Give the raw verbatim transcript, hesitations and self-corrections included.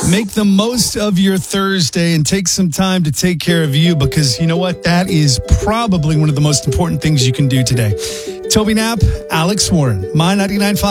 Make the most of your Thursday and take some time to take care of you, because you know what? That is probably one of the most important things you can do today. Toby Knapp, Alex Warren, My ninety-nine point five.